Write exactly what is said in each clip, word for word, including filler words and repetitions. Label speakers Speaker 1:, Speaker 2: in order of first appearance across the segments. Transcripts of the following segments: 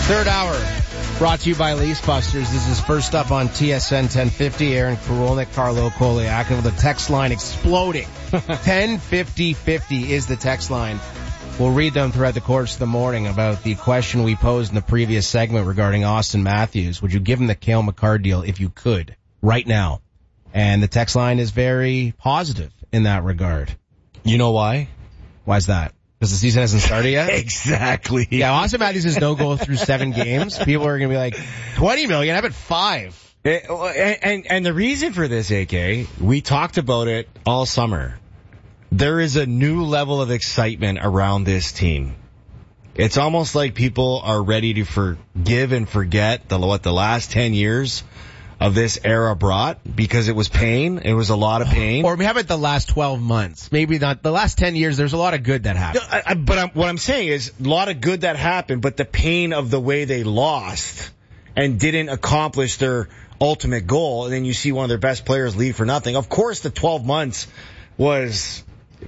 Speaker 1: Third hour, brought to you by Lease Busters. This is first up on T S N ten fifty. Aaron Karolnik, Carlo Koliakov, the text line exploding. ten fifty fifty is the text line. We'll read them throughout the course of the morning about the question we posed in the previous segment regarding Austin Matthews. Would you give him the Cale Makar deal if you could, right now? And the text line is very positive in that regard.
Speaker 2: You know why?
Speaker 1: Why's that? Because the season hasn't started yet?
Speaker 2: Exactly.
Speaker 1: Yeah, Austin Matthews is no go through seven games. People are going to be like, twenty million, I bet five.
Speaker 2: And, and, and the reason for this, A K, we talked about it all summer. There is a new level of excitement around this team. It's almost like people are ready to forgive and forget the, what the last ten years of this era brought, because it was pain. It was a lot of pain.
Speaker 1: Or how about the last twelve months? Maybe not the last ten years. There's a lot of good that happened.
Speaker 2: No, I, I, but I'm, what I'm saying is a lot of good that happened, but the pain of the way they lost and didn't accomplish their ultimate goal. And then you see one of their best players leave for nothing. Of course, the twelve months was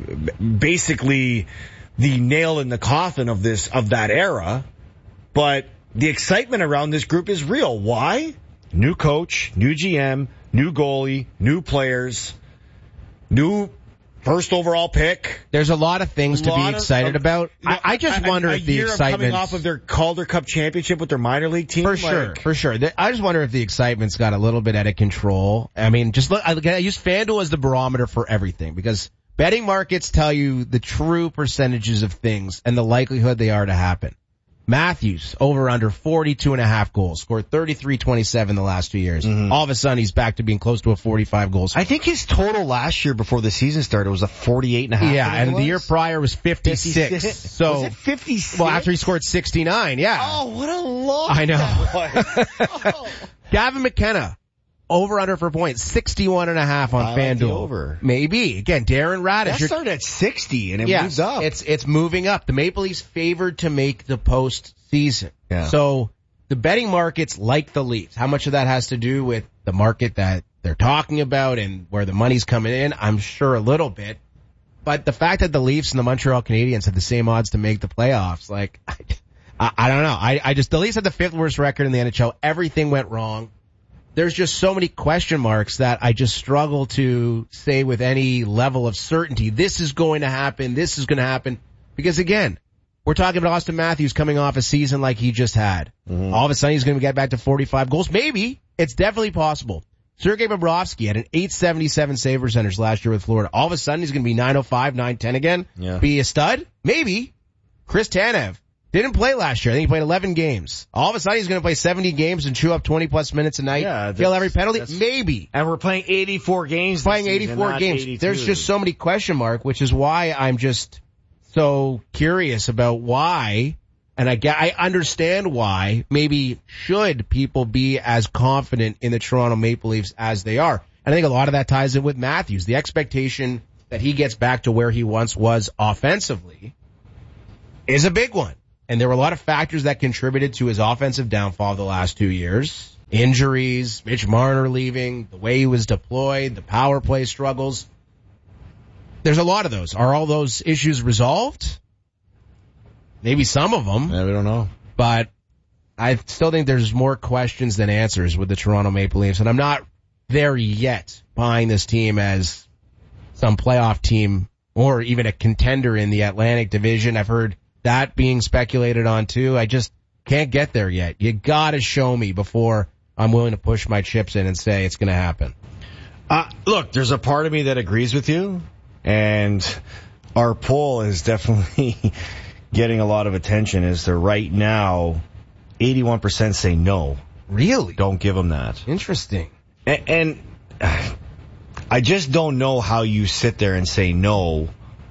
Speaker 2: basically the nail in the coffin of this, of that era. But the excitement around this group is real. Why? New coach, new G M, new goalie, new players, new first overall pick.
Speaker 1: There's a lot of things to be excited of, about. You know, I, I just wonder
Speaker 2: a, a
Speaker 1: if the
Speaker 2: year
Speaker 1: excitement
Speaker 2: coming off of their Calder Cup championship with their minor league team.
Speaker 1: For sure,
Speaker 2: like,
Speaker 1: for sure. I just wonder if the excitement's got a little bit out of control. I mean, just look. I, I use FanDuel as the barometer for everything, because betting markets tell you the true percentages of things and the likelihood they are to happen. Matthews, over under forty-two and a half goals, scored thirty-three twenty-seven the last two years. Mm-hmm. All of a sudden, he's back to being close to a forty-five goals.
Speaker 2: I think his total last year before the season started was a forty-eight and a half.
Speaker 1: Yeah, and the year prior was fifty-six.
Speaker 2: fifty-six.
Speaker 1: So,
Speaker 2: was it fifty-six?
Speaker 1: Well, after he scored sixty-nine, yeah.
Speaker 2: Oh, what a loss.
Speaker 1: I know.
Speaker 2: oh.
Speaker 1: Gavin McKenna, over under for points, sixty-one and a half on
Speaker 2: I like
Speaker 1: FanDuel.
Speaker 2: the over.
Speaker 1: Maybe. Again, Darren Raddysh.
Speaker 2: That started at sixty and it
Speaker 1: yeah,
Speaker 2: moves up.
Speaker 1: It's, it's moving up. The Maple Leafs favored to make the postseason.
Speaker 2: Yeah.
Speaker 1: So the betting markets like the Leafs. How much of that has to do with the market that they're talking about and where the money's coming in? I'm sure a little bit. But the fact that the Leafs and the Montreal Canadiens have the same odds to make the playoffs, like, I, I don't know. I, I just, the Leafs had the fifth worst record in the N H L. Everything went wrong. There's just so many question marks that I just struggle to say with any level of certainty, this is going to happen, this is going to happen. Because again, we're talking about Austin Matthews coming off a season like he just had. Mm-hmm. All of a sudden he's going to get back to forty-five goals. Maybe. It's definitely possible. Sergei Bobrovsky had an eight seventy-seven save percentage last year with Florida. All of a sudden he's going to be nine oh five, nine ten again.
Speaker 2: Yeah.
Speaker 1: Be a stud? Maybe. Chris Tanev didn't play last year. I think he played eleven games. All of a sudden he's going to play seventy games and chew up twenty plus minutes a night.
Speaker 2: Yeah,
Speaker 1: kill every penalty. Maybe.
Speaker 2: And we're playing eighty-four games.
Speaker 1: Playing
Speaker 2: this
Speaker 1: eighty-four
Speaker 2: season,
Speaker 1: games.
Speaker 2: eighty-two.
Speaker 1: There's just so many question marks, which is why I'm just so curious about why. And I get, I understand why. Maybe should people be as confident in the Toronto Maple Leafs as they are? And I think a lot of that ties in with Matthews. The expectation that he gets back to where he once was offensively is a big one. And there were a lot of factors that contributed to his offensive downfall the last two years. Injuries, Mitch Marner leaving, the way he was deployed, the power play struggles. There's a lot of those. Are all those issues resolved? Maybe some of them.
Speaker 2: Yeah, we don't know.
Speaker 1: But I still think there's more questions than answers with the Toronto Maple Leafs. And I'm not there yet buying this team as some playoff team or even a contender in the Atlantic Division. I've heard that being speculated on too. I just can't get there yet. You gotta show me before I'm willing to push my chips in and say it's gonna happen.
Speaker 2: Uh, look, there's a part of me that agrees with you, and our poll is definitely getting a lot of attention as to right now, eighty-one percent say no.
Speaker 1: Really?
Speaker 2: Don't give them that.
Speaker 1: Interesting.
Speaker 2: And, and uh, I just don't know how you sit there and say no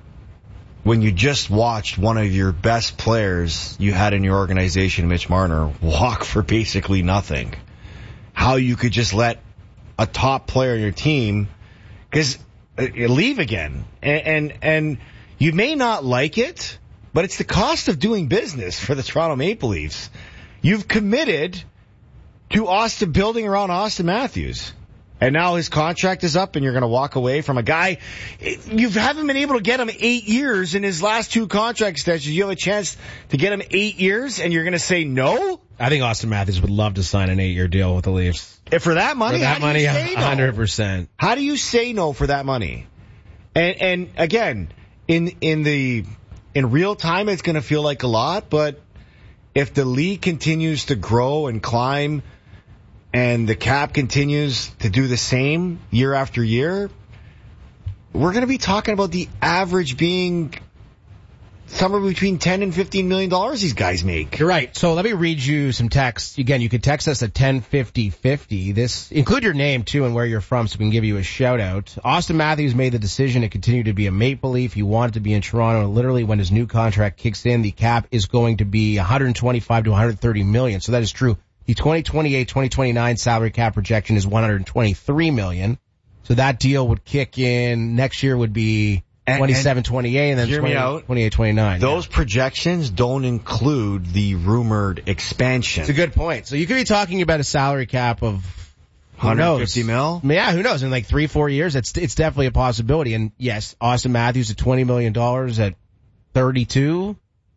Speaker 2: when you just watched one of your best players you had in your organization, Mitch Marner, walk for basically nothing. How you could just let a top player on your team because uh, leave again. And, and and you may not like it, but it's the cost of doing business for the Toronto Maple Leafs. You've committed to Austin, building around Austin Matthews. And now his contract is up and you're going to walk away from a guy. You haven't been able to get him eight years in his last two contract extensions. You have a chance to get him eight years and you're going to say no?
Speaker 1: I think Austin Matthews would love to sign an eight-year deal with the Leafs.
Speaker 2: If for that money,
Speaker 1: for that
Speaker 2: how do
Speaker 1: money,
Speaker 2: you say no?
Speaker 1: one hundred percent.
Speaker 2: How do you say no for that money? And, and again, in, in the, in real time, it's going to feel like a lot, but if the league continues to grow and climb and the cap continues to do the same year after year, we're going to be talking about the average being somewhere between ten and fifteen million dollars these guys make.
Speaker 1: You're right. So let me read you some text. Again, you could text us at ten fifty fifty. This, include your name too and where you're from so we can give you a shout out. Austin Matthews made the decision to continue to be a Maple Leaf. He wanted to be in Toronto, and literally when his new contract kicks in, the cap is going to be one hundred twenty-five to one hundred thirty million. So that is true. The twenty twenty-eight twenty twenty-nine salary cap projection is one hundred twenty-three million. So that deal would kick in next year would be twenty-seven twenty-eight and then
Speaker 2: hear me out.
Speaker 1: twenty-eight twenty-nine.
Speaker 2: Those
Speaker 1: yeah.
Speaker 2: projections don't include the rumored expansion.
Speaker 1: It's a good point. So you could be talking about a salary cap of
Speaker 2: one hundred fifty mil?
Speaker 1: Yeah, who knows? In like three, four years, it's it's definitely a possibility. And yes, Austin Matthews at twenty million dollars at thirty-two.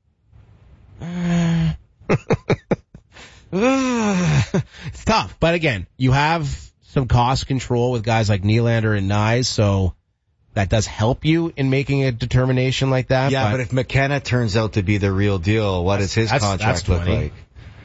Speaker 1: Uh, it's tough. But again, you have some cost control with guys like Nylander and Nyes, so that does help you in making a determination like that.
Speaker 2: Yeah, but, but if McKenna turns out to be the real deal, what does his
Speaker 1: that's,
Speaker 2: contract
Speaker 1: that's
Speaker 2: look like?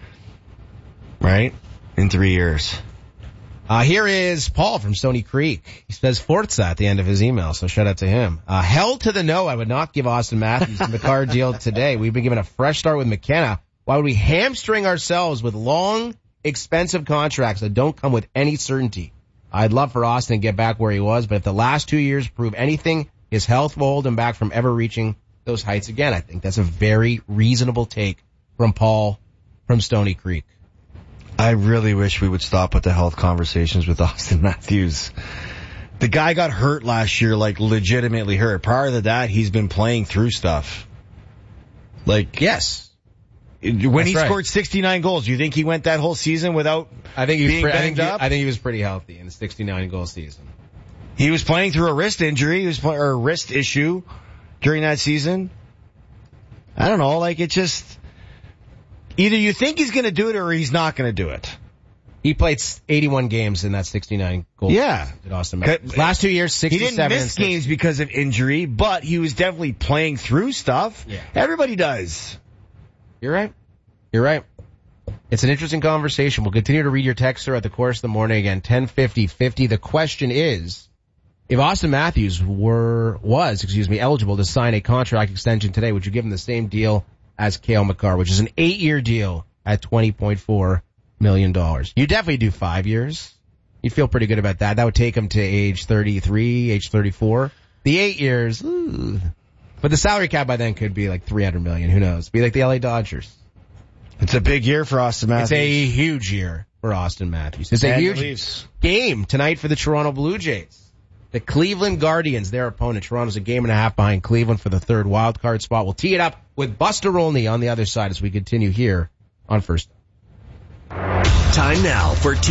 Speaker 2: Right? In three years.
Speaker 1: Uh, here is Paul from Stony Creek. He says Forza at the end of his email, so shout out to him. Uh, hell to the no, I would not give Austin Matthews the McCarr deal today. We've been given a fresh start with McKenna. Why would we hamstring ourselves with long, expensive contracts that don't come with any certainty? I'd love for Austin to get back where he was, but if the last two years prove anything, his health will hold him back from ever reaching those heights again. I think that's a very reasonable take from Paul from Stony Creek.
Speaker 2: I really wish we would stop with the health conversations with Austin Matthews. The guy got hurt last year, like legitimately hurt. Prior to that, he's been playing through stuff. Like,
Speaker 1: yes.
Speaker 2: When
Speaker 1: That's
Speaker 2: he
Speaker 1: right.
Speaker 2: scored sixty-nine goals, do you think he went that whole season without
Speaker 1: I think he was
Speaker 2: being
Speaker 1: pre- I
Speaker 2: banged
Speaker 1: think he,
Speaker 2: up?
Speaker 1: I think he was pretty healthy in the sixty-nine goal season.
Speaker 2: He was playing through a wrist injury, he was play- or a wrist issue during that season. I don't know, like it just, either you think he's going to do it or he's not going to do it.
Speaker 1: He played eighty-one games in that sixty-nine goal
Speaker 2: Yeah.
Speaker 1: season at Austin Matthews. Last two years,
Speaker 2: He
Speaker 1: sixty-seven.
Speaker 2: didn't miss games because of injury, but he was definitely playing through stuff.
Speaker 1: Yeah.
Speaker 2: Everybody does.
Speaker 1: You're right. You're right. It's an interesting conversation. We'll continue to read your texts throughout the course of the morning. Again, ten fifty fifty. The question is, if Austin Matthews were, was, excuse me, eligible to sign a contract extension today, would you give him the same deal as Cale Makar, which is an eight-year deal at twenty point four million dollars? You definitely do five years. You feel pretty good about that. That would take him to age thirty-three, age thirty-four. The eight years, ooh. But the salary cap by then could be like three hundred million. Who knows? Be like the L A Dodgers.
Speaker 2: It's a big year for Austin Matthews.
Speaker 1: It's a huge year for Austin Matthews. It's a
Speaker 2: And
Speaker 1: huge game tonight for the Toronto Blue Jays. The Cleveland Guardians, their opponent. Toronto's a game and a half behind Cleveland for the third wild card spot. We'll tee it up with Buster Olney on the other side as we continue here on First.
Speaker 3: Time now for